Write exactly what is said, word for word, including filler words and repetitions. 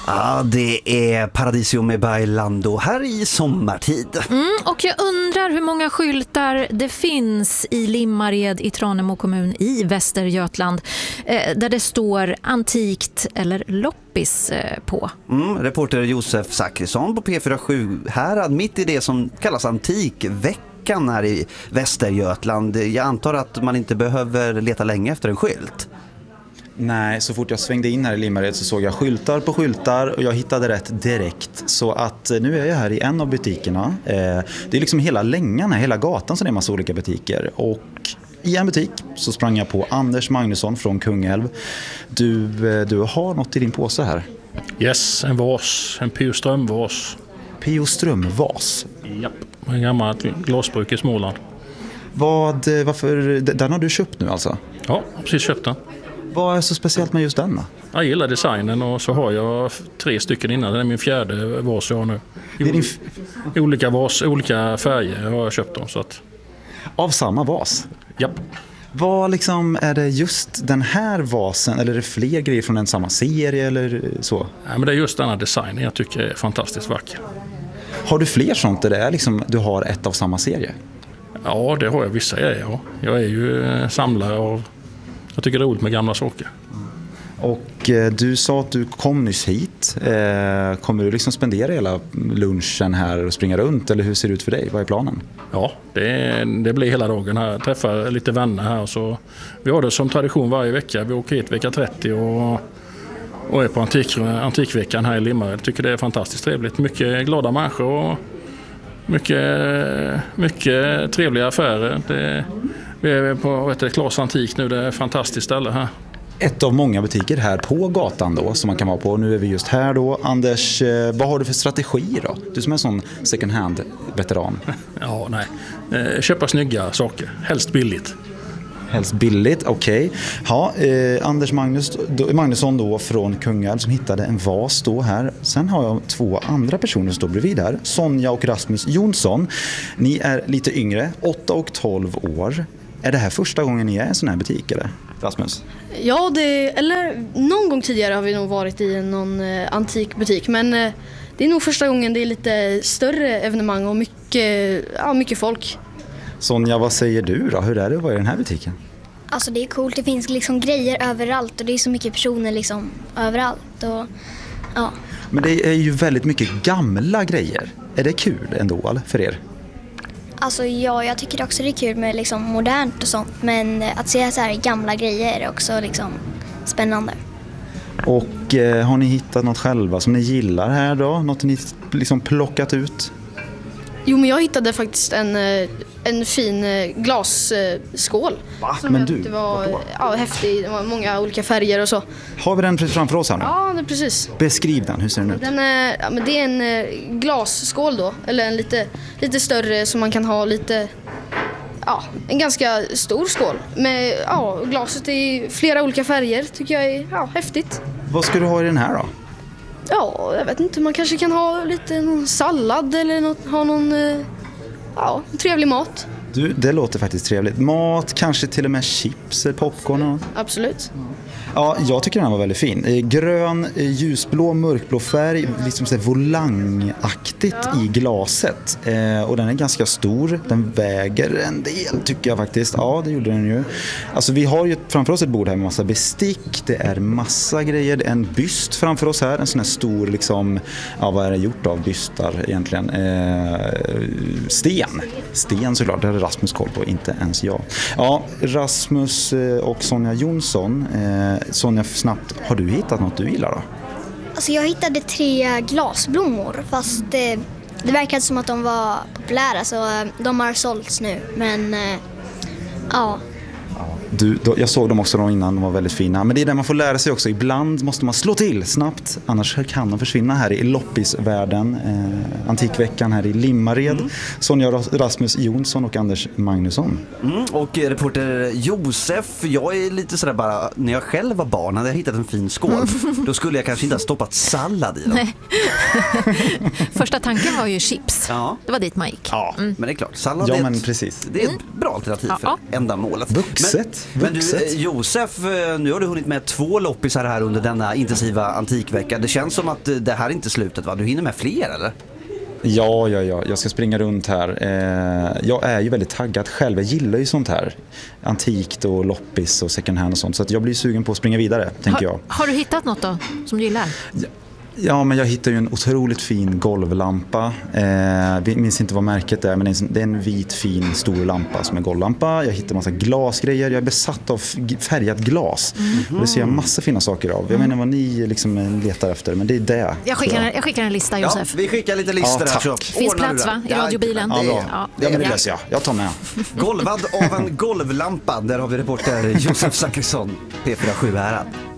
Ja, det är Paradiso med Bailando här i sommartid. Mm, och jag undrar hur många skyltar det finns i Limmared i Tranemo kommun i Västergötland eh, där det står antikt eller loppis eh, på. Mm, reporter Josef Zachrisson på P fyra sju Härad mitt i det som kallas antikveckan här i Västergötland. Jag antar att man inte behöver leta länge efter en skylt. Nej, så fort jag svängde in här i Limmared så såg jag skyltar på skyltar och jag hittade rätt direkt. Så att nu är jag här i en av butikerna. Det är liksom hela längan här, hela gatan, så det är en massa olika butiker. Och i en butik så sprang jag på Anders Magnusson från Kungälv. Du, du har något i din påse här. Yes, en vas, en Pio Ström-vas. Pio Ström-vas? Japp, en gammal glasbruk i Småland. Vad, varför, den har du köpt nu alltså? Ja, precis köpt den. Vad är så speciellt med just den då? Jag gillar designen och så har jag tre stycken innan. Det är min fjärde vas jag har nu. Det är din f- olika vas, olika färger har jag köpt dem. Så att... Av samma vas? Japp. Vad liksom, är det just den här vasen eller är det fler grejer från en samma serie eller så? Ja, men det är just denna design jag tycker är fantastiskt vacker. Har du fler sånt där det är liksom, du har ett av samma serie? Ja, det har jag vissa grejer. Ja. Jag är ju samlare av, jag tycker det är roligt med gamla saker. Och eh, du sa att du kom nyss hit. Eh, kommer du liksom spendera hela lunchen här och springa runt eller hur ser det ut för dig? Vad är planen? Ja, det, det blir hela dagen här. Jag träffar lite vänner här. Så vi har det som tradition varje vecka. Vi åker hit vecka trettio och, och är på antik, antikveckan här i Limmared. Jag tycker det är fantastiskt trevligt. Mycket glada människor och mycket, mycket trevliga affärer. Det, vi är på ett Klas Antik nu. Det är ett fantastiskt ställe här. Ett av många butiker här på gatan då som man kan vara på. Nu är vi just här då. Anders, vad har du för strategi då? Du som är en sån second hand-veteran. Ja, nej. Köpa snygga saker. Helst billigt. Helst billigt, okej. Okay. Ja, eh, Anders Magnus, då, Magnusson då från Kungälv som hittade en vas då här. Sen har jag två andra personer som står bredvid här. Sonja och Rasmus Jonsson. Ni är lite yngre, åtta och tolv år. Är det här första gången ni är i en sån här butik eller? Rasmus? Ja, det, eller någon gång tidigare har vi nog varit i någon eh, antik butik. Men eh, det är nog första gången det är lite större evenemang och mycket, ja, mycket folk. Sonja, vad säger du då? Hur är det att vara i den här butiken? Alltså det är coolt, det finns liksom grejer överallt och det är så mycket personer liksom överallt. Och, ja. Men det är ju väldigt mycket gamla grejer. Är det kul ändå eller, för er? Alltså ja, jag tycker också det är kul med liksom modernt och sånt. Men att se så här gamla grejer är också liksom spännande. Och eh, har ni hittat något själva som ni gillar här då? Något ni liksom plockat ut? Jo, men jag hittade faktiskt en, en fin glasskål. Va? Som Men jag du, tyckte var ja, häftig. Det var många olika färger och så. Har vi den framför oss här nu? Ja, det är precis. Beskriv den, hur ser den ut? Den är, ja, men det är en glasskål då. Eller en lite, lite större som man kan ha lite... Ja, en ganska stor skål. Med ja, glaset i flera olika färger tycker jag är ja, häftigt. Vad ska du ha i den här då? Ja, jag vet inte. Man kanske kan ha lite någon sallad eller något, ha någon ja, trevlig mat. Du, det låter faktiskt trevligt. Mat, kanske till och med chips eller popcorn. Och... Absolut. Ja, jag tycker den var väldigt fin. Grön, ljusblå, mörkblå färg, liksom så här volangaktigt ja. I glaset. Eh, och den är ganska stor. Den väger en del tycker jag faktiskt. Ja, det gjorde den ju. Alltså vi har ju framför oss ett bord här med massa bestick. Det är massa grejer. Det är en byst framför oss här. En sån här stor liksom, ja vad är det gjort av bystar egentligen? Eh, sten. Sten såklart, det hade Rasmus koll på, inte ens jag. Ja, Rasmus och Sonja Jonsson. Eh, Sonja, snabbt, har du hittat något du gillar då? Alltså jag hittade tre glasblommor fast det, det verkade som att de var populära så de har sålts nu. Men ja. Du, då, jag såg dem också då innan, de var väldigt fina. Men det är där man får lära sig också. Ibland måste man slå till snabbt. Annars kan de försvinna här i loppisvärlden. Eh, Antikveckan här i Limmared. Mm. Sonja Rasmus Jonsson och Anders Magnusson. Mm, och reporter Josef, jag är lite sådär bara, när jag själv var barn hade jag hittat en fin skål. Då skulle jag kanske inte ha stoppat sallad i den. Nej. Första tanken var ju chips. Ja. Det var dit man gick. Ja, mm. men det är klart. Sallad ja, är, men ett, precis. det är ett bra alternativ ja. för ändamålet. Vuxet. Men du, vuxet. eh, Josef, eh, nu har du hunnit med två loppisar här under denna intensiva antikvecka. Det känns som att eh, det här är inte slutet, va? Du hinner med fler, eller? Ja, ja, ja. Jag ska springa runt här. Eh, jag är ju väldigt taggad själv. Jag gillar ju sånt här. Antikt och loppis och second hand och sånt. Så att jag blir sugen på att springa vidare, tänker jag. Har, har du hittat något då som du gillar? Ja, men jag hittade ju en otroligt fin golvlampa. Eh, vi minns inte vad märket är, men det är en, det är en vit fin stor lampa som är golvlampa. Jag hittade massa glasgrejer. Jag är besatt av färgat glas. Mm-hmm. Och det ser jag massa fina saker av. Jag mm. menar vad ni liksom letar efter, men det är det. Jag skickar, jag. jag skickar en lista, Josef. Ja, vi skickar lite listor ja, här. Så. Finns plats, va? I radiobilen. Ja, bra. Ja, ja, men det löser jag. Jag tar med. Golvad av en golvlampa. Där har vi reporter Josef Zachrisson, P fyra sju Härad.